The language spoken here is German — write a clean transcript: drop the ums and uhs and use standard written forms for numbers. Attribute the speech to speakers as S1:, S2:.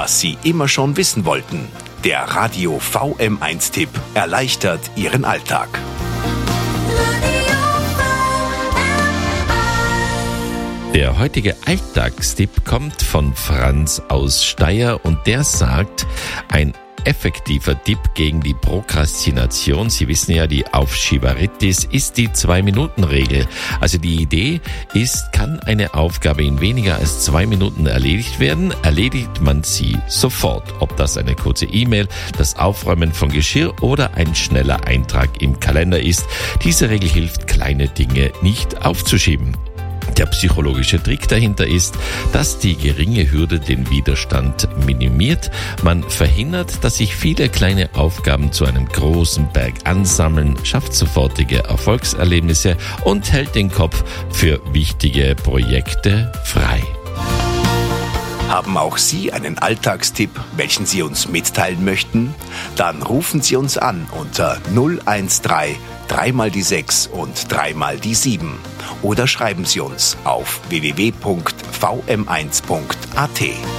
S1: was Sie immer schon wissen wollten. Der Radio VM1-Tipp erleichtert Ihren Alltag.
S2: Der heutige Alltagstipp kommt von Franz aus Steyr und der sagt, ein effektiver Tipp gegen die Prokrastination, Sie wissen ja, die Aufschieberitis, ist die 2-Minuten-Regel. Also die Idee ist, kann eine Aufgabe in weniger als 2 Minuten erledigt werden, erledigt man sie sofort. Ob das eine kurze E-Mail, das Aufräumen von Geschirr oder ein schneller Eintrag im Kalender ist. Diese Regel hilft, kleine Dinge nicht aufzuschieben. Der psychologische Trick dahinter ist, dass die geringe Hürde den Widerstand minimiert. Man verhindert, dass sich viele kleine Aufgaben zu einem großen Berg ansammeln, schafft sofortige Erfolgserlebnisse und hält den Kopf für wichtige Projekte frei.
S1: Haben auch Sie einen Alltagstipp, welchen Sie uns mitteilen möchten? Dann rufen Sie uns an unter 013 3 mal die 6 und 3 mal die 7 oder schreiben Sie uns auf www.vm1.at.